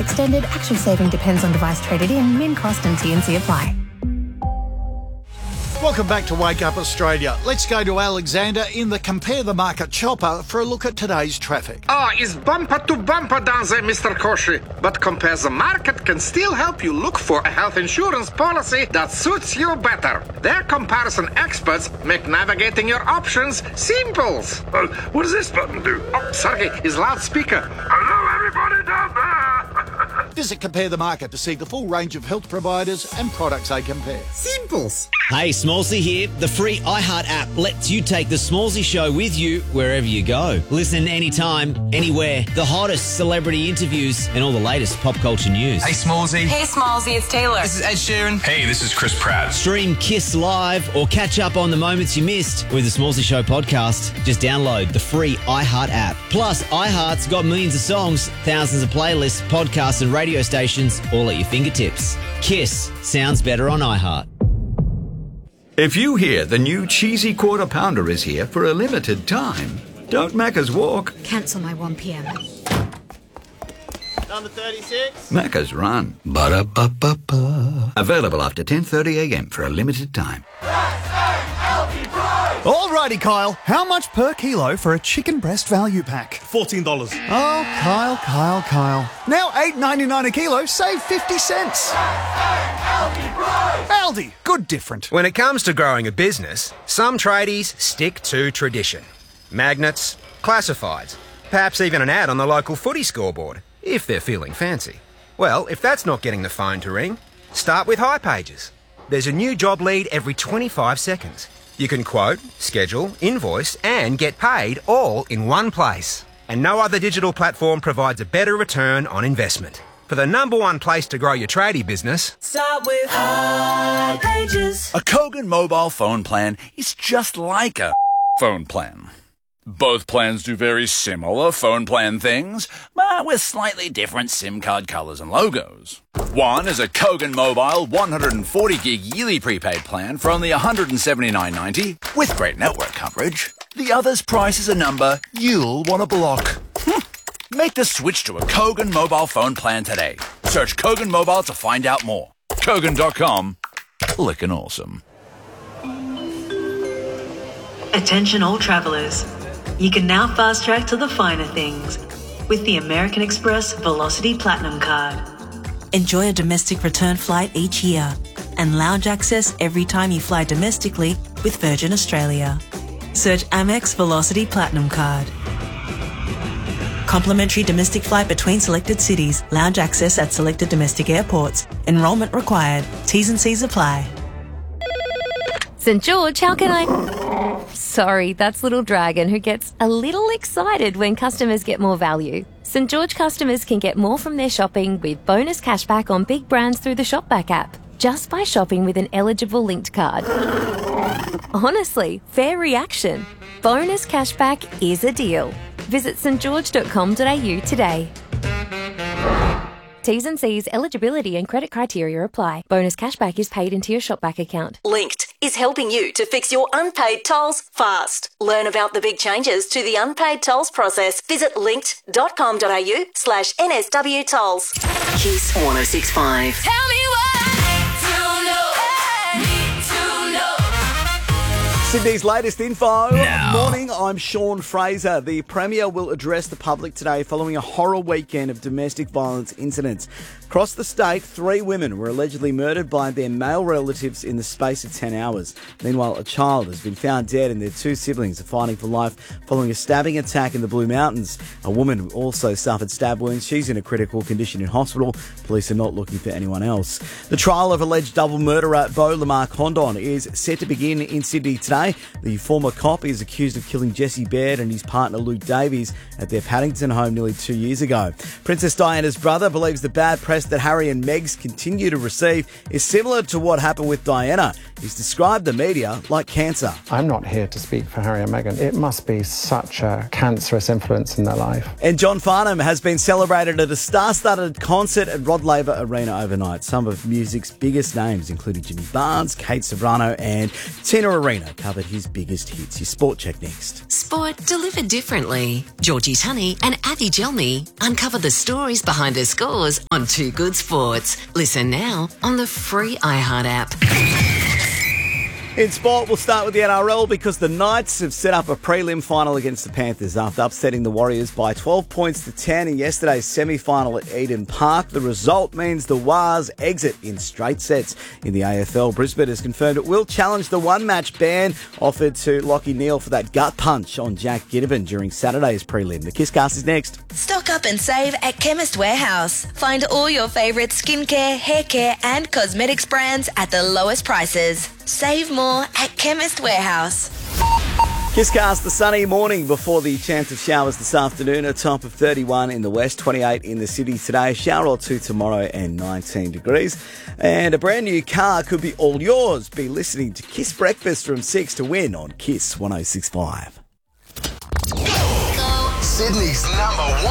extended. Actual saving depends on device traded in. Min cost and TNC apply. Welcome back to Wake Up Australia. Let's go to Alexander in the Compare the Market chopper for a look at today's traffic. It's bumper to bumper down there, Mr. Koshi. But Compare the Market can still help you look for a health insurance policy that suits you better. Their comparison experts make navigating your options simple. What does this button do? Oh, Sergey, his loudspeaker. Hello, everybody down there. Visit Compare the Market to see the full range of health providers and products they compare. Simples. Hey, Smallsy here. The free iHeart app lets you take the Smallsy show with you wherever you go. Listen anytime, anywhere. The hottest celebrity interviews and all the latest pop culture news. Hey, Smallsy. Hey, Smallsy, it's Taylor. This is Ed Sheeran. Hey, this is Chris Pratt. Stream Kiss Live or catch up on the moments you missed with the Smallsy Show podcast. Just download the free iHeart app. Plus, iHeart's got millions of songs, thousands of playlists, podcasts and radio stations all at your fingertips. Kiss sounds better on iHeart. If you hear the new cheesy quarter pounder is here for a limited time, don't Macca's walk. Cancel my 1 p.m. Number 36. Macca's run. Ba-da-ba-ba-ba. Available after 10:30 a.m. for a limited time. Alrighty, Kyle. How much per kilo for a chicken breast value pack? $14. Oh, Kyle. Now $8.99 a kilo, save 50 cents. Aldi, good different. When it comes to growing a business, some tradies stick to tradition. Magnets, classifieds, perhaps even an ad on the local footy scoreboard, if they're feeling fancy. Well, if that's not getting the phone to ring, start with hipages. There's a new job lead every 25 seconds. You can quote, schedule, invoice, and get paid all in one place. And no other digital platform provides a better return on investment. For the number one place to grow your tradie business, start with hipages. A Kogan mobile phone plan is just like a phone plan. Both plans do very similar phone plan things, but with slightly different SIM card colours and logos. One is a Kogan Mobile 140 gig yearly prepaid plan for only $179.90 with great network coverage. The other's price is a number you'll want to block. Make the switch to a Kogan mobile phone plan today. Search Kogan Mobile to find out more. Kogan.com. Lickin' awesome. Attention all travellers. You can now fast track to the finer things with the American Express Velocity Platinum Card. Enjoy a domestic return flight each year and lounge access every time you fly domestically with Virgin Australia. Search Amex Velocity Platinum Card. Complimentary domestic flight between selected cities. Lounge access at selected domestic airports. Enrolment required. T's and C's apply. St. George, how can I... Sorry, that's Little Dragon, who gets a little excited when customers get more value. St. George customers can get more from their shopping with bonus cashback on big brands through the Shopback app, just by shopping with an eligible linked card. Honestly, fair reaction. Bonus cashback is a deal. Visit stgeorge.com.au today. T's and C's, eligibility and credit criteria apply. Bonus cashback is paid into your Shopback account. Linked is helping you to fix your unpaid tolls fast. Learn about the big changes to the unpaid tolls process. Visit linked.com.au/NSW tolls. Kiss 106.5. Tell me Sydney's latest info. Morning, I'm Sean Fraser. The Premier will address the public today following a horror weekend of domestic violence incidents. Across the state, 3 women were allegedly murdered by their male relatives in the space of 10 hours. Meanwhile, a child has been found dead and their 2 siblings are fighting for life following a stabbing attack in the Blue Mountains. A woman also suffered stab wounds. She's in a critical condition in hospital. Police are not looking for anyone else. The trial of alleged double murderer Beau Lamar Condon is set to begin in Sydney today. The former cop is accused of killing Jesse Baird and his partner Luke Davies at their Paddington home nearly 2 years ago. Princess Diana's brother believes the bad press that Harry and Meg's continue to receive is similar to what happened with Diana. He's described the media like cancer. I'm not here to speak for Harry and Meghan. It must be such a cancerous influence in their life. And John Farnham has been celebrated at a star-studded concert at Rod Laver Arena overnight. Some of music's biggest names, including Jimmy Barnes, Kate Ceberano and Tina Arena, uncovered his biggest hits. Your sport check next. Sport delivered differently. Georgie Tunney and Avi Gelmi uncover the stories behind the scores on Too Good Sports. Listen now on the free iHeart app. In sport, we'll start with the NRL because the Knights have set up a prelim final against the Panthers after upsetting the Warriors by 12 points to 10 in yesterday's semi-final at Eden Park. The result means the Wars exit in straight sets. In the AFL, Brisbane has confirmed it will challenge the one-match ban offered to Lachie Neale for that gut punch on Jack Ginnivan during Saturday's prelim. The Kisscast is next. Stock up and save at Chemist Warehouse. Find all your favourite skincare, hair care and cosmetics brands at the lowest prices. Save more at Chemist Warehouse. Kisscast, the sunny morning before the chance of showers this afternoon. A top of 31 in the west, 28 in the city today. A shower or two tomorrow and 19 degrees. And a brand new car could be all yours. Be listening to Kiss Breakfast from 6 to win on Kiss 106.5. Sydney's #1